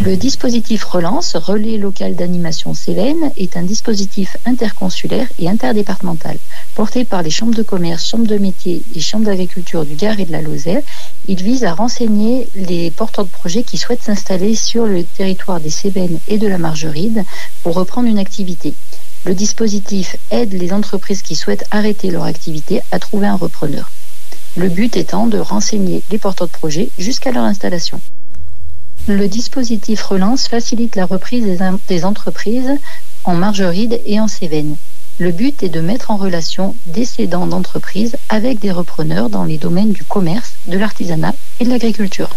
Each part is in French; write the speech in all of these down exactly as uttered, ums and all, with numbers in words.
Le dispositif Relance, Relais local d'animation Cévennes, est un dispositif interconsulaire et interdépartemental. Porté par les chambres de commerce, chambres de métiers et chambres d'agriculture du Gard et de la Lozère, il vise à renseigner les porteurs de projets qui souhaitent s'installer sur le territoire des Cévennes et de la Margeride pour reprendre une activité. Le dispositif aide les entreprises qui souhaitent arrêter leur activité à trouver un repreneur. Le but étant de renseigner les porteurs de projets jusqu'à leur installation. Le dispositif Relance facilite la reprise des, in- des entreprises en Margeride et en Cévennes. Le but est de mettre en relation des cédants d'entreprises avec des repreneurs dans les domaines du commerce, de l'artisanat et de l'agriculture.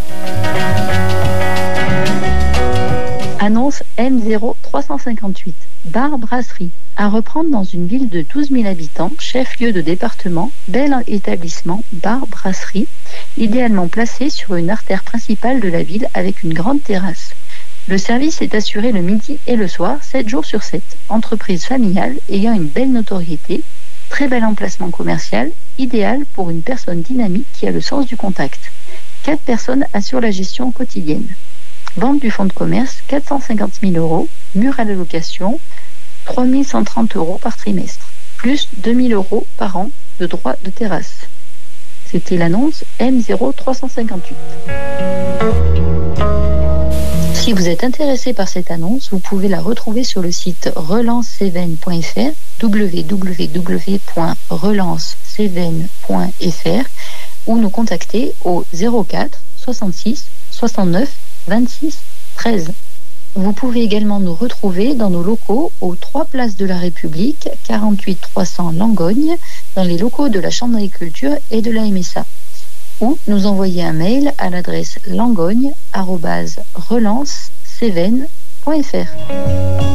Annonce M zéro trois cent cinquante-huit. Bar Brasserie. À reprendre dans une ville de douze mille habitants, chef-lieu de département, bel établissement, bar Brasserie, idéalement placé sur une artère principale de la ville avec une grande terrasse. Le service est assuré le midi et le soir, sept jours sur sept. Entreprise familiale ayant une belle notoriété, très bel emplacement commercial, idéal pour une personne dynamique qui a le sens du contact. Quatre personnes assurent la gestion quotidienne. Vente du fonds de commerce, quatre cent cinquante mille euros, mur à la location, trois mille cent trente euros par trimestre, plus deux mille euros par an de droit de terrasse. C'était l'annonce M zéro trois cent cinquante-huit. Si vous êtes intéressé par cette annonce, vous pouvez la retrouver sur le site relance cévennes point f r, w w w point relance cévennes point f r, ou nous contacter au zéro quatre soixante-six soixante-neuf vingt-six treize. Vous pouvez également nous retrouver dans nos locaux aux trois places de la République, quarante-huit trois cents Langogne, dans les locaux de la Chambre d'agriculture et de la M S A. Ou nous envoyer un mail à l'adresse langogne arobase relance cévennes point f r.